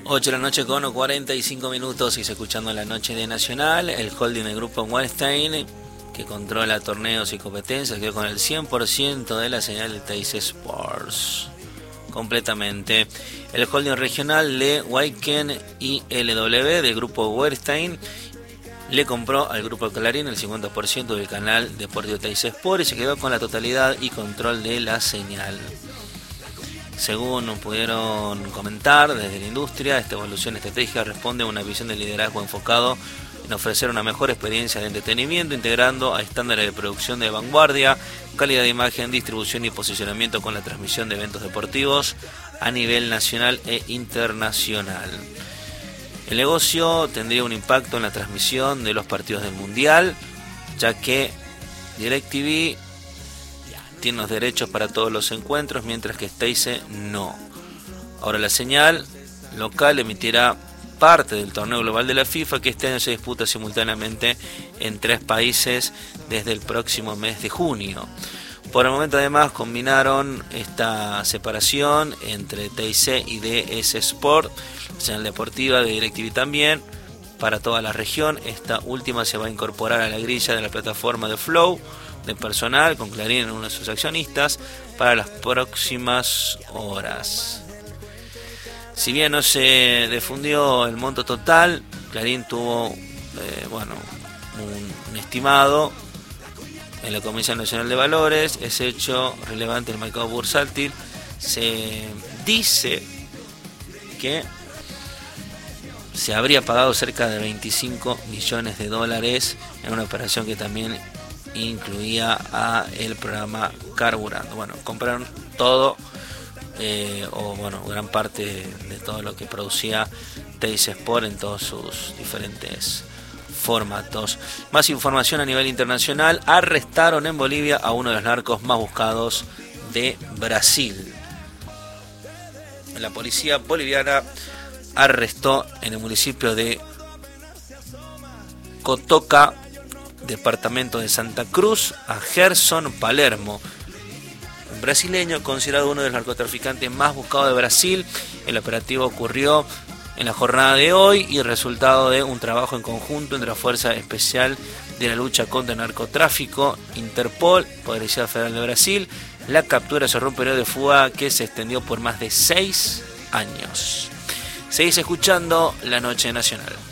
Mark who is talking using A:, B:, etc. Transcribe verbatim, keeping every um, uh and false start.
A: ocho de la noche con cuarenta y cinco minutos y se escuchando la noche de Nacional. El holding del grupo Weinstein, que controla torneos y competencias, quedó con el cien por ciento de la señal de Teis Sports. Completamente. El holding regional de Waiken y L W del grupo Weinstein le compró al grupo Clarín el cincuenta por ciento del canal deportivo Teis Sports y se quedó con la totalidad y control de la señal. Según pudieron comentar desde la industria, esta evolución estratégica responde a una visión de liderazgo enfocado en ofrecer una mejor experiencia de entretenimiento, integrando a estándares de producción de vanguardia, calidad de imagen, distribución y posicionamiento con la transmisión de eventos deportivos a nivel nacional e internacional. El negocio tendría un impacto en la transmisión de los partidos del Mundial, ya que DirecTV tiene los derechos para todos los encuentros, mientras que Teis no. Ahora la señal local emitirá parte del torneo global de la FIFA, que este año se disputa simultáneamente en tres países desde el próximo mes de junio. Por el momento además combinaron esta separación entre Teis y D S Sport, la señal deportiva de DirecTV también, para toda la región. Esta última se va a incorporar a la grilla de la plataforma de Flow de personal, con Clarín en uno de sus accionistas, para las próximas horas. Si bien no se difundió el monto total, Clarín tuvo eh, bueno, un, un estimado en la Comisión Nacional de Valores. Ese hecho relevante en el mercado bursátil. Se dice que se habría pagado cerca de veinticinco millones de dólares en una operación que también incluía a el programa Carburando. Bueno, compraron todo eh, o bueno, gran parte de todo lo que producía Teis Sport en todos sus diferentes formatos. Más información a nivel internacional. Arrestaron en Bolivia a uno de los narcos más buscados de Brasil. La policía boliviana arrestó en el municipio de Cotoca, departamento de Santa Cruz, a Gerson Palermo, un brasileño considerado uno de los narcotraficantes más buscados de Brasil. El operativo ocurrió en la jornada de hoy y el resultado de un trabajo en conjunto entre la Fuerza Especial de la Lucha contra el Narcotráfico, Interpol, Policía Federal de Brasil. La captura cerró un periodo de fuga que se extendió por más de seis años. Seguís escuchando La Noche Nacional.